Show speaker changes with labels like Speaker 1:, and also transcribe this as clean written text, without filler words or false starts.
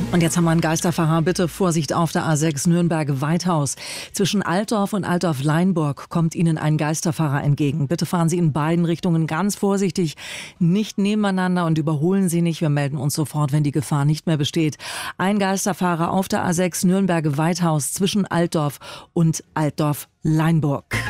Speaker 1: Und jetzt haben wir einen Geisterfahrer. Bitte Vorsicht auf der A6 Nürnberg-Weithaus. Zwischen Altdorf und Altdorf-Leinburg kommt Ihnen ein Geisterfahrer entgegen. Bitte fahren Sie in beiden Richtungen ganz vorsichtig, nicht nebeneinander und überholen Sie nicht. Wir melden uns sofort, wenn die Gefahr nicht mehr besteht. Ein Geisterfahrer auf der A6 Nürnberg-Weithaus zwischen Altdorf und Altdorf-Leinburg.